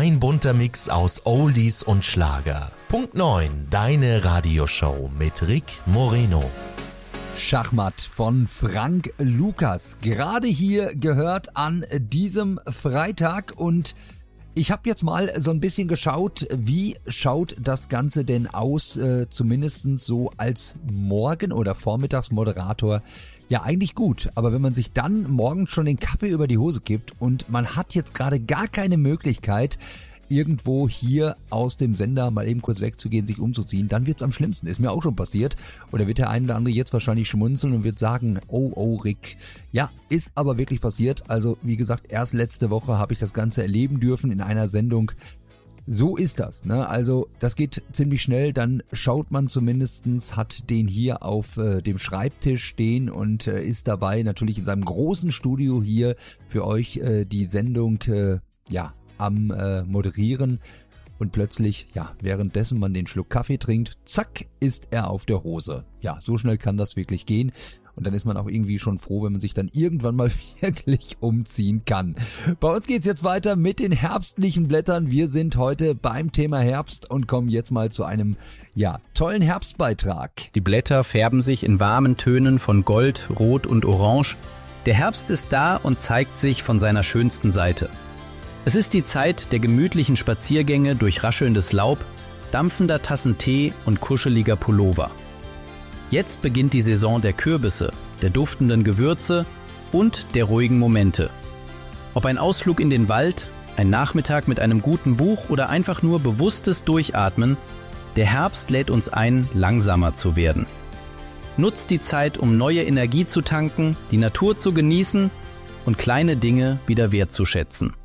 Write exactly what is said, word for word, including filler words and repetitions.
Ein bunter Mix aus Oldies und Schlager. Punkt neun, deine Radioshow mit Rick Moreno. Schachmatt von Frank Lukas. Gerade hier gehört an diesem Freitag und ich habe jetzt mal so ein bisschen geschaut, wie schaut das Ganze denn aus, äh, zumindest so als Morgen- oder Vormittagsmoderator. Ja, eigentlich gut, aber wenn man sich dann morgens schon den Kaffee über die Hose kippt und man hat jetzt gerade gar keine Möglichkeit, irgendwo hier aus dem Sender mal eben kurz wegzugehen, sich umzuziehen, dann wird's am schlimmsten. Ist mir auch schon passiert. Oder wird der eine oder andere jetzt wahrscheinlich schmunzeln und wird sagen, oh, oh, Rick. Ja, ist aber wirklich passiert. Also, wie gesagt, erst letzte Woche habe ich das Ganze erleben dürfen in einer Sendung. So ist das, ne? Also, das geht ziemlich schnell. Dann schaut man zumindestens, hat den hier auf äh, dem Schreibtisch stehen und äh, ist dabei natürlich in seinem großen Studio hier für euch äh, die Sendung, äh, ja, am äh, Moderieren und plötzlich, ja, währenddessen man den Schluck Kaffee trinkt, zack, ist er auf der Hose. Ja, so schnell kann das wirklich gehen und dann ist man auch irgendwie schon froh, wenn man sich dann irgendwann mal wirklich umziehen kann. Bei uns geht's jetzt weiter mit den herbstlichen Blättern. Wir sind heute beim Thema Herbst und kommen jetzt mal zu einem, ja, tollen Herbstbeitrag. Die Blätter färben sich in warmen Tönen von Gold, Rot und Orange. Der Herbst ist da und zeigt sich von seiner schönsten Seite. Es ist die Zeit der gemütlichen Spaziergänge durch raschelndes Laub, dampfender Tassen Tee und kuscheliger Pullover. Jetzt beginnt die Saison der Kürbisse, der duftenden Gewürze und der ruhigen Momente. Ob ein Ausflug in den Wald, ein Nachmittag mit einem guten Buch oder einfach nur bewusstes Durchatmen, der Herbst lädt uns ein, langsamer zu werden. Nutzt die Zeit, um neue Energie zu tanken, die Natur zu genießen und kleine Dinge wieder wertzuschätzen.